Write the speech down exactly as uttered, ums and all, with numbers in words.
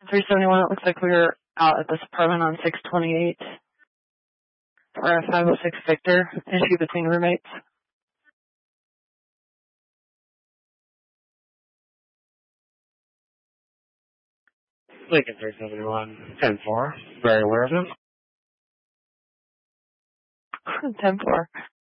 three seventy-one, it looks like we were out at this apartment on six twenty-eight for a five oh six Victor, issue between roommates. Lincoln three seventy-one, ten four. Very aware of him. ten four.